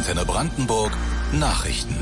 Antenne Brandenburg Nachrichten.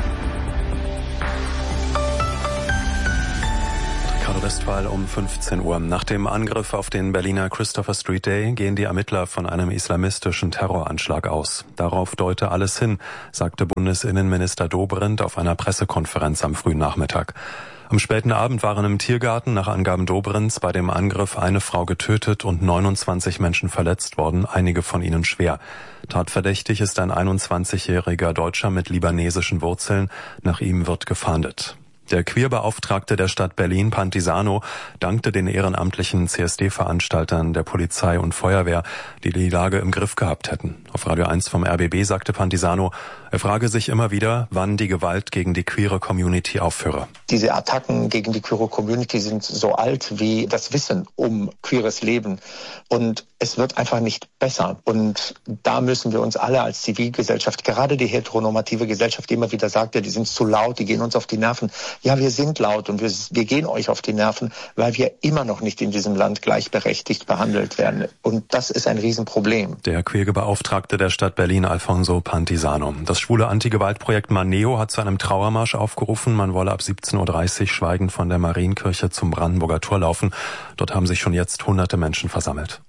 Ricardo Westphal um 15 Uhr. Nach dem Angriff auf den Berliner Christopher Street Day gehen die Ermittler von einem islamistischen Terroranschlag aus. Darauf deute alles hin, sagte Bundesinnenminister Dobrindt auf einer Pressekonferenz am frühen Nachmittag. Am späten Abend waren im Tiergarten nach Angaben Dobrindts bei dem Angriff eine Frau getötet und 29 Menschen verletzt worden, einige von ihnen schwer. Tatverdächtig ist ein 21-jähriger Deutscher mit libanesischen Wurzeln. Nach ihm wird gefahndet. Der Queerbeauftragte der Stadt Berlin, Pantisano, dankte den ehrenamtlichen CSD-Veranstaltern der Polizei und Feuerwehr, die die Lage im Griff gehabt hätten. Auf Radio 1 vom RBB sagte Pantisano, er frage sich immer wieder, wann die Gewalt gegen die queere Community aufhöre. Diese Attacken gegen die queere Community sind so alt wie das Wissen um queeres Leben. Und es wird einfach nicht besser. Und da müssen wir uns alle als Zivilgesellschaft, gerade die heteronormative Gesellschaft, die immer wieder sagt, ja, die sind zu laut, die gehen uns auf die Nerven. Ja, wir sind laut und wir gehen euch auf die Nerven, weil wir immer noch nicht in diesem Land gleichberechtigt behandelt werden. Und das ist ein Riesenproblem. Der Queerbeauftragte der Stadt Berlin, Alfonso Pantisano. Das schwule Anti-Gewalt-Projekt Maneo hat zu einem Trauermarsch aufgerufen. Man wolle ab 17.30 Uhr schweigend von der Marienkirche zum Brandenburger Tor laufen. Dort haben sich schon jetzt hunderte Menschen versammelt.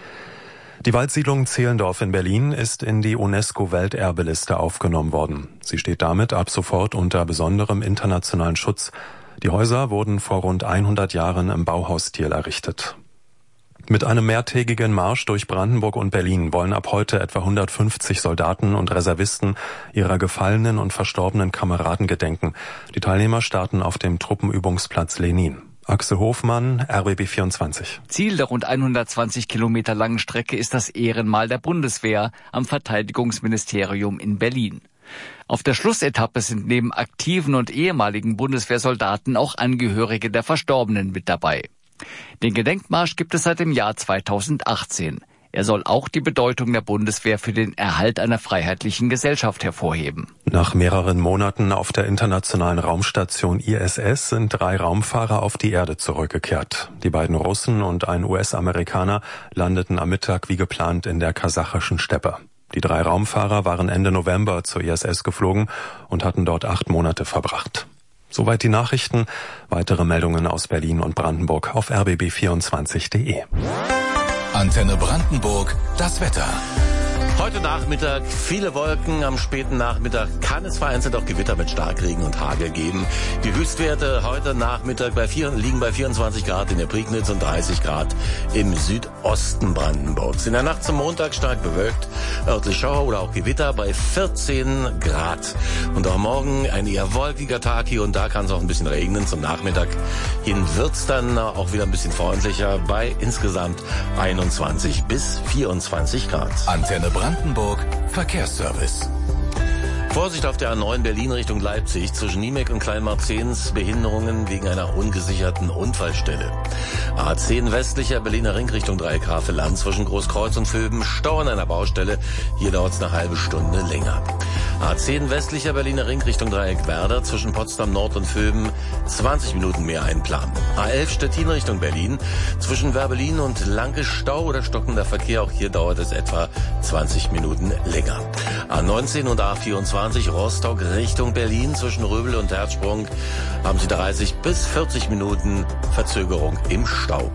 Die Waldsiedlung Zehlendorf in Berlin ist in die UNESCO-Welterbeliste aufgenommen worden. Sie steht damit ab sofort unter besonderem internationalen Schutz. Die Häuser wurden vor rund 100 Jahren im Bauhausstil errichtet. Mit einem mehrtägigen Marsch durch Brandenburg und Berlin wollen ab heute etwa 150 Soldaten und Reservisten ihrer gefallenen und verstorbenen Kameraden gedenken. Die Teilnehmer starten auf dem Truppenübungsplatz Lenin. Axel Hofmann, RBB 24. Ziel der rund 120 Kilometer langen Strecke ist das Ehrenmal der Bundeswehr am Verteidigungsministerium in Berlin. Auf der Schlussetappe sind neben aktiven und ehemaligen Bundeswehrsoldaten auch Angehörige der Verstorbenen mit dabei. Den Gedenkmarsch gibt es seit dem Jahr 2018. Er soll auch die Bedeutung der Bundeswehr für den Erhalt einer freiheitlichen Gesellschaft hervorheben. Nach mehreren Monaten auf der internationalen Raumstation ISS sind 3 Raumfahrer auf die Erde zurückgekehrt. Die beiden Russen und ein US-Amerikaner landeten am Mittag wie geplant in der kasachischen Steppe. Die 3 Raumfahrer waren Ende November zur ISS geflogen und hatten dort 8 Monate verbracht. Soweit die Nachrichten. Weitere Meldungen aus Berlin und Brandenburg auf rbb24.de. Antenne Brandenburg, das Wetter. Heute Nachmittag viele Wolken, am späten Nachmittag kann es vereinzelt auch Gewitter mit Starkregen und Hagel geben. Die Höchstwerte heute Nachmittag liegen bei 24 Grad in der Prignitz und 30 Grad im Südosten Brandenburgs. In der Nacht zum Montag stark bewölkt, örtlich Schauer oder auch Gewitter bei 14 Grad. Und auch morgen ein eher wolkiger Tag, hier und da kann es auch ein bisschen regnen. Zum Nachmittag hin wird's dann auch wieder ein bisschen freundlicher bei insgesamt 21 bis 24 Grad. Antenne Brandenburg Verkehrsservice. Vorsicht auf der A9 Berlin Richtung Leipzig. Zwischen Niemek und Kleinmarzens Behinderungen wegen einer ungesicherten Unfallstelle. A10 westlicher Berliner Ring Richtung Dreieck Haveland. Zwischen Großkreuz und Vöben Stau an einer Baustelle. Hier dauert es eine halbe Stunde länger. A10 westlicher Berliner Ring Richtung Dreieck Werder. Zwischen Potsdam Nord und Vöben 20 Minuten mehr einplanen. A11 Stettin Richtung Berlin. Zwischen Werbelin und Lanke Stau oder stockender Verkehr. Auch hier dauert es etwa 20 Minuten länger. A19 und A24 Rostock Richtung Berlin. Zwischen Röbel und Herzsprung haben Sie 30 bis 40 Minuten Verzögerung im Stau.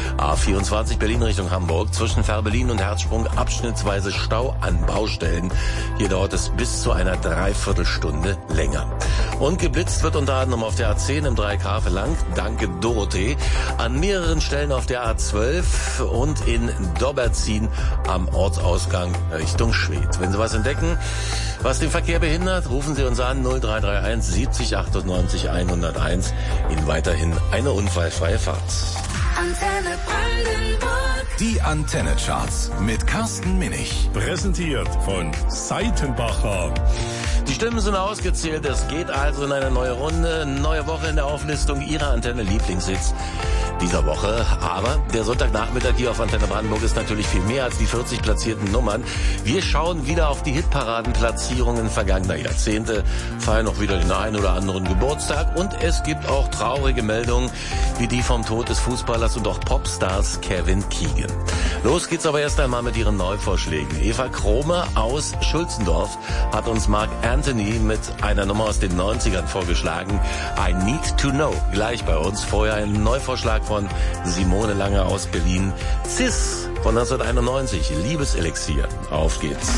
A24 Berlin Richtung Hamburg. Zwischen Fährberlin und Herzsprung abschnittsweise Stau an Baustellen. Hier dauert es bis zu einer Dreiviertelstunde länger. Und geblitzt wird unter anderem auf der A10 im Dreieck Havelang, danke Dorothee, an mehreren Stellen auf der A12 und in Dobberzin am Ortsausgang Richtung Schwedt. Wenn Sie was entdecken, was den Verkehr behindert, rufen Sie uns an 0331 70 98 101. Ihnen weiterhin eine unfallfreie Fahrt. Antenne Brandenburg. Die Antenne-Charts mit Carsten Minich. Präsentiert von Seitenbacher. Die Stimmen sind ausgezählt. Es geht also in eine neue Runde, neue Woche in der Auflistung Ihrer Antenne-Lieblingshits. dieser Woche. Aber der Sonntagnachmittag hier auf Antenne Brandenburg ist natürlich viel mehr als die 40 platzierten Nummern. Wir schauen wieder auf die Hitparadenplatzierungen vergangener Jahrzehnte, feiern noch wieder den einen oder anderen Geburtstag und es gibt auch traurige Meldungen wie die vom Tod des Fußballers und auch Popstars Kevin Keegan. Los geht's aber erst einmal mit ihren Neuvorschlägen. Eva Krome aus Schulzendorf hat uns Mark Anthony mit einer Nummer aus den 90ern vorgeschlagen. I Need to Know. Gleich bei uns. Vorher ein Neuvorschlag von Simone Lange aus Berlin. Cis von 1991. Liebeselixier. Auf geht's.